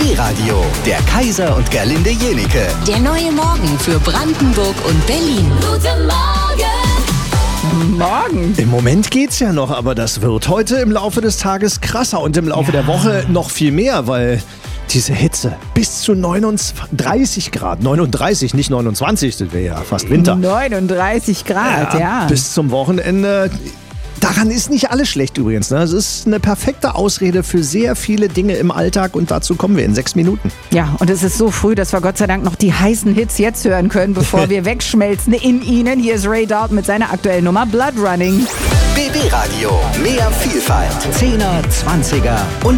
BB-Radio, der Kaiser und Gerlinde Jenike. Der neue Morgen für Brandenburg und Berlin. Guten Morgen! Morgen. Im Moment geht's ja noch, aber das wird heute im Laufe des Tages krasser und im Laufe der Woche noch viel mehr, weil diese Hitze bis zu 39 Grad, 39, nicht 29, das wäre ja fast Winter. 39 Grad, ja. Bis zum Wochenende. Daran ist nicht alles schlecht übrigens. Ne? Es ist eine perfekte Ausrede für sehr viele Dinge im Alltag und dazu kommen wir in 6 Minuten. Ja, und es ist so früh, dass wir Gott sei Dank noch die heißen Hits jetzt hören können, bevor wir wegschmelzen in ihnen. Hier ist Ray Dalton mit seiner aktuellen Nummer Blood Running. BB-Radio, mehr Vielfalt. 10er, 20er und